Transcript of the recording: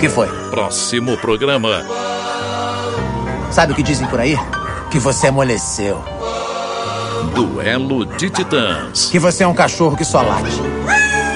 que foi? Próximo programa. Sabe o que dizem por aí? Que você amoleceu. Duelo de Titãs. Que você é um cachorro que só late.